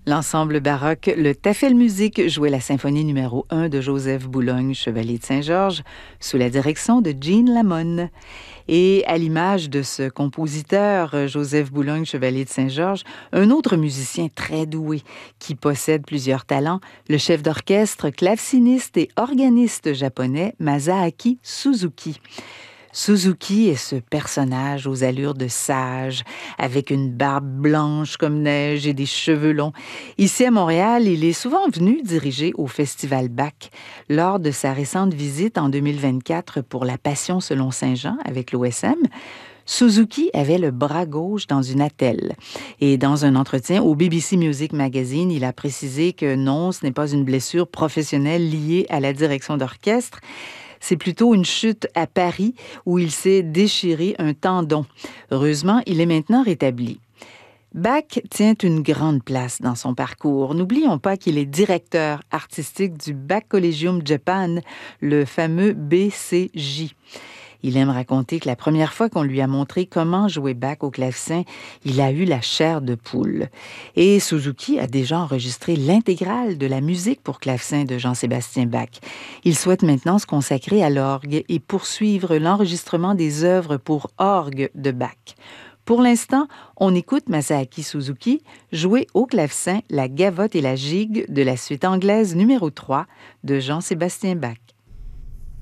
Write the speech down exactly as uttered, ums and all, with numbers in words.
L'ensemble baroque Le Tafelmusik jouait la symphonie numéro un de Joseph Boulogne, chevalier de Saint-Georges, sous la direction de Jean Lamon. Et à l'image de ce compositeur, Joseph Boulogne, chevalier de Saint-Georges, un autre musicien très doué qui possède plusieurs talents, le chef d'orchestre, claveciniste et organiste japonais Masaaki Suzuki. Suzuki est ce personnage aux allures de sage, avec une barbe blanche comme neige et des cheveux longs. Ici à Montréal, il est souvent venu diriger au Festival Bach. Lors de sa récente visite en deux mille vingt-quatre pour La Passion selon Saint Jean avec l'O S M, Suzuki avait le bras gauche dans une attelle. Et dans un entretien au B B C Music Magazine, il a précisé que non, ce n'est pas une blessure professionnelle liée à la direction d'orchestre. C'est plutôt une chute à Paris où il s'est déchiré un tendon. Heureusement, il est maintenant rétabli. Bach tient une grande place dans son parcours. N'oublions pas qu'il est directeur artistique du Bach Collegium Japan, le fameux B C J. Il aime raconter que la première fois qu'on lui a montré comment jouer Bach au clavecin, il a eu la chair de poule. Et Suzuki a déjà enregistré l'intégrale de la musique pour clavecin de Jean-Sébastien Bach. Il souhaite maintenant se consacrer à l'orgue et poursuivre l'enregistrement des œuvres pour orgue de Bach. Pour l'instant, on écoute Masaaki Suzuki jouer au clavecin la gavotte et la gigue de la suite anglaise numéro trois de Jean-Sébastien Bach.